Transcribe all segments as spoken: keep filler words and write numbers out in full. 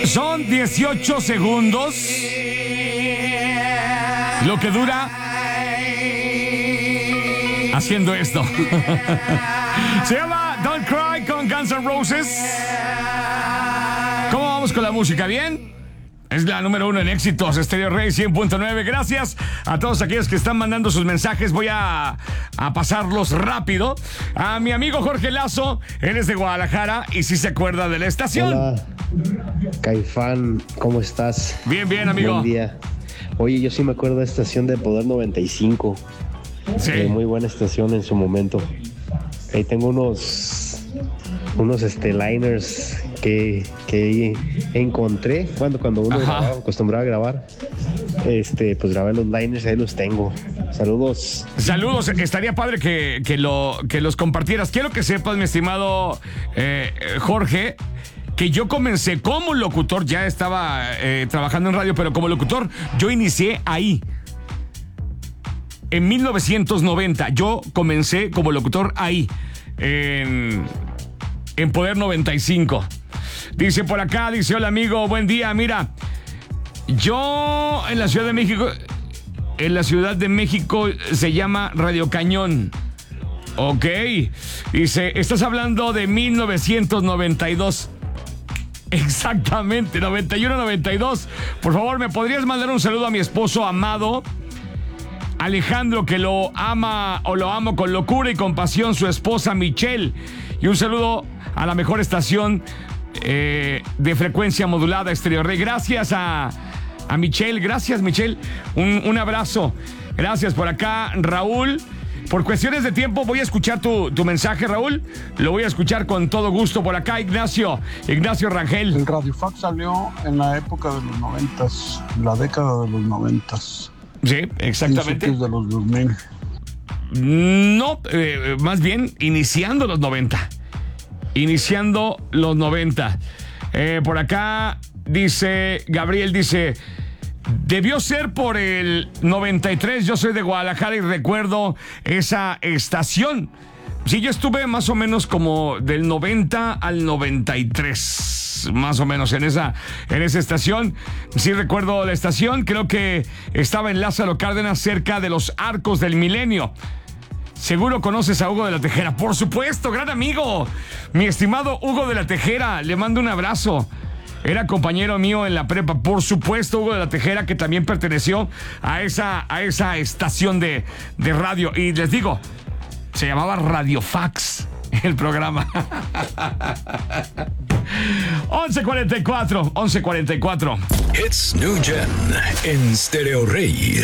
Son dieciocho segundos lo que dura haciendo esto. Se llama Don't Cry con Guns N' Roses. ¿Cómo vamos con la música? ¿Bien? Es la número uno en éxitos, Stereo Rey cien punto nueve. Gracias a todos aquellos que están mandando sus mensajes. Voy a, a pasarlos rápido. A mi amigo Jorge Lazo, él es de Guadalajara y sí se acuerda de la estación. Hola, Caifán, ¿cómo estás? Bien, bien, amigo. Buen día. Oye, yo sí me acuerdo de la estación de Poder noventa y cinco. Sí. Eh, muy buena estación en su momento. Ahí tengo unos unos este, liners que, que encontré cuando, cuando uno grababa, acostumbraba a grabar. Este, pues grabé los liners, ahí los tengo. Saludos. Saludos, estaría padre que, que, lo, que los compartieras. Quiero que sepas, mi estimado eh, Jorge, que yo comencé como locutor, ya estaba eh, trabajando en radio, pero como locutor yo inicié ahí. En mil novecientos noventa, yo comencé como locutor ahí, en, en Poder noventa y cinco. Dice por acá, dice, hola amigo, buen día, mira, yo en la Ciudad de México, en la Ciudad de México se llama Radio Cañón. Ok, dice, estás hablando de mil novecientos noventa y dos. Exactamente, noventa y uno noventa y dos. Por favor, ¿me podrías mandar un saludo a mi esposo amado Alejandro, que lo ama o lo amo con locura y compasión, su esposa Michelle? Y un saludo a la mejor estación eh, de frecuencia modulada, Stereo Rey. Gracias a, a Michelle, gracias Michelle. Un, un abrazo. Gracias por acá, Raúl. Por cuestiones de tiempo voy a escuchar tu, tu mensaje, Raúl. Lo voy a escuchar con todo gusto. Por acá, Ignacio, Ignacio Rangel. El Radiofax salió en la época de los noventas, la década de los noventas. Sí, exactamente. De los dos mil. No, eh, más bien iniciando los noventa. Iniciando los noventa. Eh, por acá dice, Gabriel dice, debió ser por el noventa y tres. Yo soy de Guadalajara y recuerdo esa estación. Sí, yo estuve más o menos como del noventa al noventa y tres, más o menos en esa, en esa estación. Sí recuerdo la estación, creo que estaba en Lázaro Cárdenas, cerca de los Arcos del Milenio. Seguro conoces a Hugo de la Tejera. Por supuesto, gran amigo. Mi estimado Hugo de la Tejera, le mando un abrazo. Era compañero mío en la prepa. Por supuesto, Hugo de la Tejera, que también perteneció a esa, a esa estación de, de radio. Y les digo, se llamaba Radiofax el programa. once cuarenta y cuatro, once cuarenta y cuatro. It's New Gen en Stereo Rey.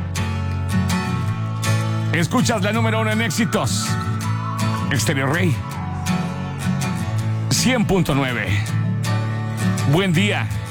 Escuchas la número uno en éxitos, Stereo Rey cien punto nueve. Buen día.